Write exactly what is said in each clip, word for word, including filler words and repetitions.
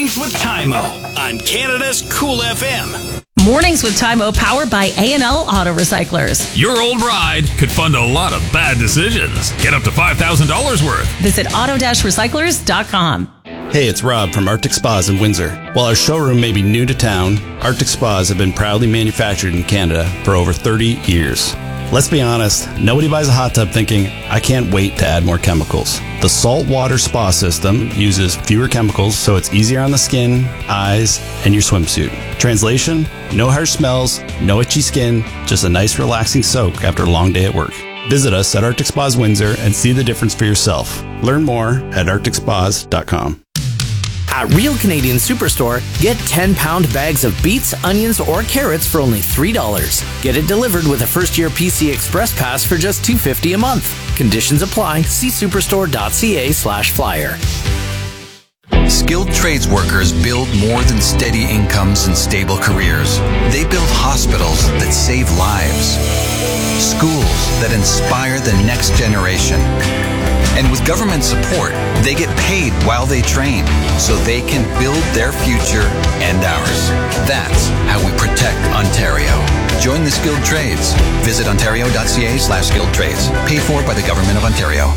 Mornings with Tymo on Canada's Cool F M. Mornings with Tymo, powered by A and L Auto Recyclers. Your old ride could fund a lot of bad decisions. Get up to five thousand dollars worth. Visit auto recyclers dot com. Hey, it's Rob from Arctic Spas in Windsor. While our showroom may be new to town, Arctic Spas have been proudly manufactured in Canada for over thirty years. Let's be honest, nobody buys a hot tub thinking, I can't wait to add more chemicals. The saltwater spa system uses fewer chemicals, so it's easier on the skin, eyes, and your swimsuit. Translation, no harsh smells, no itchy skin, just a nice relaxing soak after a long day at work. Visit us at Arctic Spas Windsor and see the difference for yourself. Learn more at arctic spas dot com. At Real Canadian Superstore, get ten pound bags of beets, onions, or carrots for only three dollars. Get it delivered with a first-year P C Express Pass for just two dollars and fifty cents a month. Conditions apply. See superstore.ca slash flyer. Skilled trades workers build more than steady incomes and stable careers. They build hospitals that save lives, schools that inspire the next generation. And with government support, they get paid while they train, so they can build their future and ours. That's how we protect Ontario. Join the skilled trades. Visit ontario.ca slash skilled trades. Paid for by the Government of Ontario.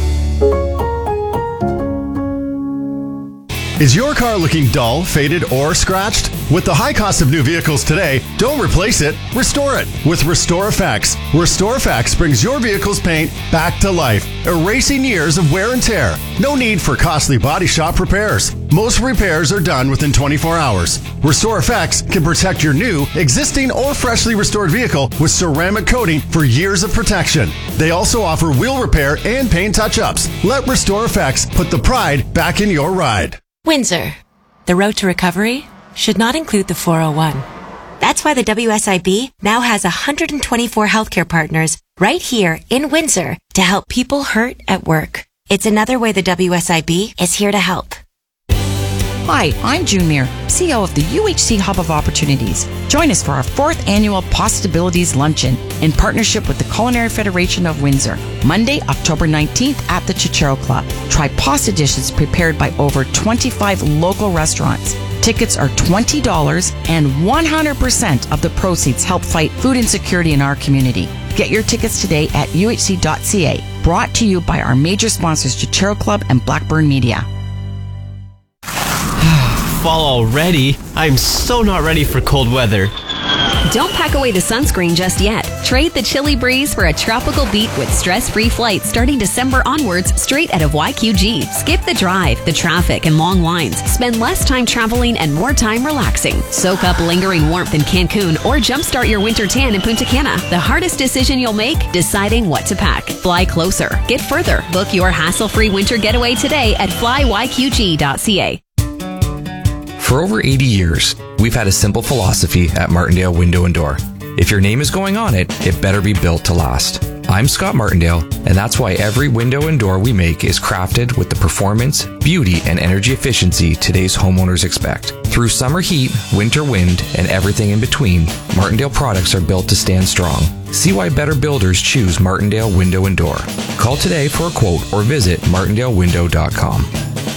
Is your car looking dull, faded, or scratched? With the high cost of new vehicles today, don't replace it, restore it with Restore Effects. Restore Effects brings your vehicle's paint back to life, erasing years of wear and tear. No need for costly body shop repairs. Most repairs are done within twenty-four hours. Restore Effects can protect your new, existing, or freshly restored vehicle with ceramic coating for years of protection. They also offer wheel repair and paint touch-ups. Let Restore Effects put the pride back in your ride. Windsor. The road to recovery should not include the four oh one. That's why the W S I B now has one hundred twenty-four healthcare partners right here in Windsor to help people hurt at work. It's another way the W S I B is here to help. Hi, I'm June Muir, C E O of the U H C Hub of Opportunities. Join us for our fourth annual Possibilities Luncheon in partnership with the Culinary Federation of Windsor, Monday, October nineteenth at the Cicero Club. Try pasta dishes prepared by over twenty-five local restaurants. Tickets are twenty dollars and one hundred percent of the proceeds help fight food insecurity in our community. Get your tickets today at u h c dot c a. Brought to you by our major sponsors, Cicero Club and Blackburn Media. Fall already? I'm so not ready for cold weather. Don't pack away the sunscreen just yet. Trade the chilly breeze for a tropical beat with stress-free flights starting December onwards straight out of Y Q G. Skip the drive, the traffic, and long lines. Spend less time traveling and more time relaxing. Soak up lingering warmth in Cancun or jumpstart your winter tan in Punta Cana. The hardest decision you'll make? Deciding what to pack. Fly closer. Get further. Book your hassle-free winter getaway today at fly y q g dot c a. For over eighty years, we've had a simple philosophy at Martindale Window and Door. If your name is going on it, it better be built to last. I'm Scott Martindale, and that's why every window and door we make is crafted with the performance, beauty, and energy efficiency today's homeowners expect. Through summer heat, winter wind, and everything in between, Martindale products are built to stand strong. See why better builders choose Martindale Window and Door. Call today for a quote or visit martindale window dot com.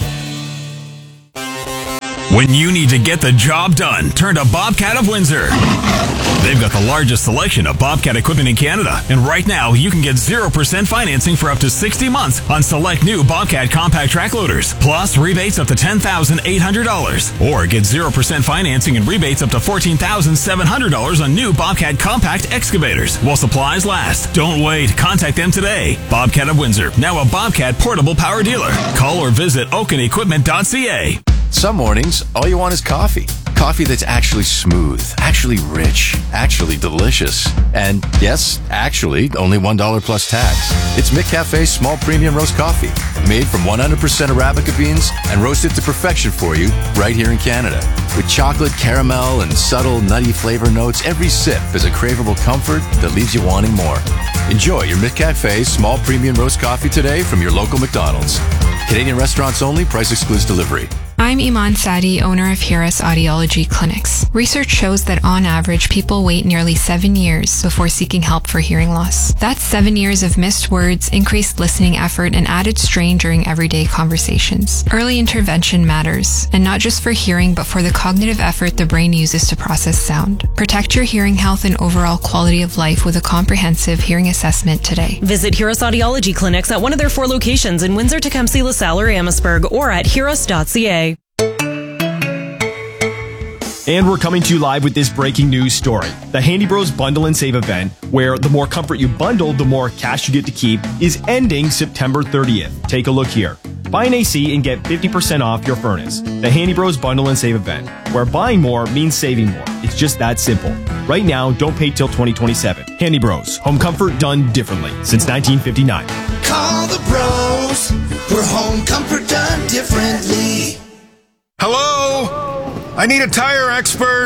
When you need to get the job done, turn to Bobcat of Windsor. They've got the largest selection of Bobcat equipment in Canada. And right now, you can get zero percent financing for up to sixty months on select new Bobcat compact track loaders. Plus, rebates up to ten thousand eight hundred dollars. Or get zero percent financing and rebates up to fourteen thousand seven hundred dollars on new Bobcat compact excavators while supplies last. Don't wait. Contact them today. Bobcat of Windsor, now a Bobcat portable power dealer. Call or visit oaken equipment dot c a. Some mornings, all you want is coffee. Coffee that's actually smooth, actually rich, actually delicious. And yes, actually, only one dollar plus tax. It's McCafe's small premium roast coffee, made from one hundred percent Arabica beans and roasted to perfection for you right here in Canada. With chocolate, caramel, and subtle nutty flavor notes, every sip is a craveable comfort that leaves you wanting more. Enjoy your McCafe's small premium roast coffee today from your local McDonald's. Canadian restaurants only, price excludes delivery. I'm Iman Sadi, owner of Hiras Audiology Clinics. Research shows that on average, people wait nearly seven years before seeking help for hearing loss. That's seven years of missed words, increased listening effort, and added strain during everyday conversations. Early intervention matters, and not just for hearing, but for the cognitive effort the brain uses to process sound. Protect your hearing health and overall quality of life with a comprehensive hearing assessment today. Visit Hiras Audiology Clinics at one of their four locations in Windsor, Tecumseh, LaSalle, or Amherstburg, or at hiras dot c a. And we're coming to you live with this breaking news story. The Handy Bros Bundle and Save event, where the more comfort you bundle, the more cash you get to keep, is ending September thirtieth. Take a look here. Buy an A C and get fifty percent off your furnace. The Handy Bros Bundle and Save event, where buying more means saving more. It's just that simple. Right now, don't pay till twenty twenty-seven. Handy Bros, home comfort done differently since nineteen fifty-nine. Call the bros for home comfort done differently. Hello? I need a tire expert.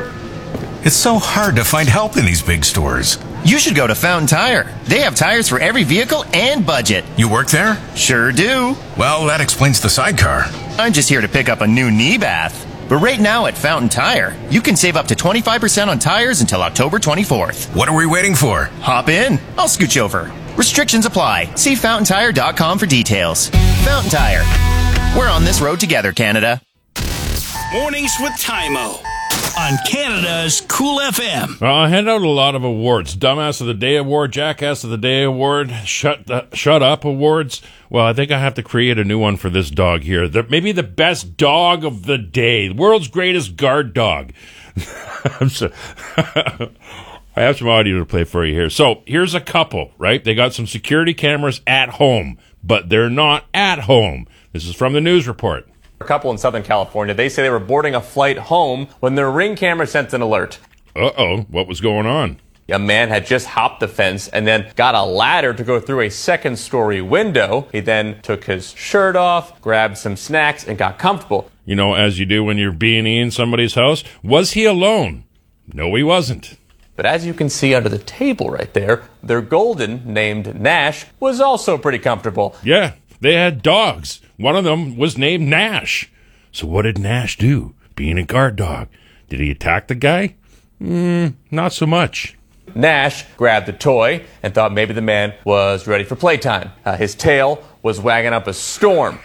It's so hard to find help in these big stores. You should go to Fountain Tire. They have tires for every vehicle and budget. You work there? Sure do. Well, that explains the sidecar. I'm just here to pick up a new knee bath. But right now at Fountain Tire, you can save up to twenty-five percent on tires until October twenty-fourth. What are we waiting for? Hop in. I'll scooch over. Restrictions apply. See fountain tire dot com for details. Fountain Tire. We're on this road together, Canada. Mornings with Tymo on Canada's Cool F M. Well, I hand out a lot of awards. Dumbass of the Day Award, Jackass of the Day Award, Shut uh, Shut Up Awards. Well, I think I have to create a new one for this dog here. The, maybe the best dog of the day. The world's greatest guard dog. I'm so, I have some audio to play for you here. So here's a couple, right? They got some security cameras at home, but they're not at home. This is from the news report. A couple in Southern California, they say they were boarding a flight home when their Ring camera sent an alert. Uh-oh, what was going on? A man had just hopped the fence and then got a ladder to go through a second-story window. He then took his shirt off, grabbed some snacks, and got comfortable. You know, as you do when you're B and E in somebody's house. Was he alone? No, he wasn't. But as you can see under the table right there, their golden, named Nash, was also pretty comfortable. Yeah, they had dogs. One of them was named Nash. So what did Nash do, being a guard dog? Did he attack the guy? Mm, not so much. Nash grabbed the toy and thought maybe the man was ready for playtime. Uh, his tail was wagging up a storm.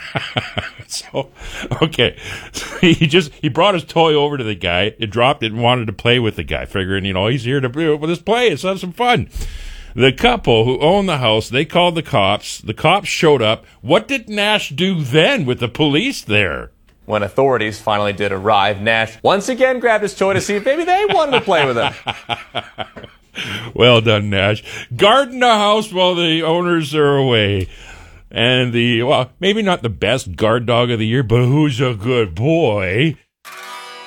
So, okay, he just, he brought his toy over to the guy, it dropped it and wanted to play with the guy, figuring, you know, he's here to play with his play, let's have some fun. The couple who owned the house, they called the cops. The cops showed up. What did Nash do then with the police there? When authorities finally did arrive, Nash once again grabbed his toy to see if maybe they wanted to play with him. Well done, Nash. Guarding the house while the owners are away. And the, well, maybe not the best guard dog of the year, but who's a good boy?